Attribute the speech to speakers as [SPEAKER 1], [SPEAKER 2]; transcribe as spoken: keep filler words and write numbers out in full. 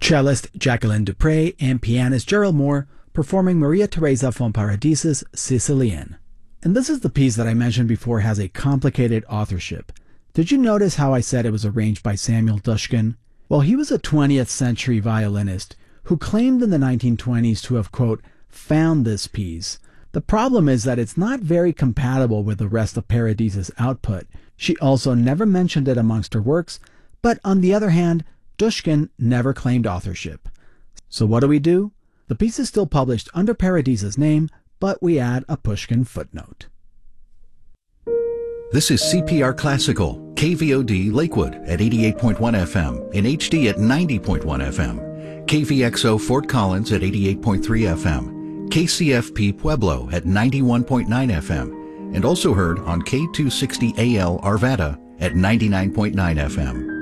[SPEAKER 1] cellist Jacqueline Dupre and pianist Gerald Moore performing Maria Teresa von Paradise's Sicilienne. And this is the piece that I mentioned before has a complicated authorship. Did you notice how I said it was arranged by Samuel Dushkin? Well, he was a twentieth century violinist who claimed in the nineteen twenties to have, quote, found this piece. The problem is that it's not very compatible with the rest of Paradise's output. She also never mentioned it amongst her works, but on the other hand, Dushkin never claimed authorship. So what do we do? The piece is still published under Paradise's name, but we add a Pushkin footnote.
[SPEAKER 2] This is C P R Classical, K V O D Lakewood at eighty-eight point one F M, in H D at ninety point one F M, K V X O Fort Collins at eighty-eight point three F M, K C F P Pueblo at ninety-one point nine F M, and also heard on K two sixty A L Arvada at ninety-nine point nine F M.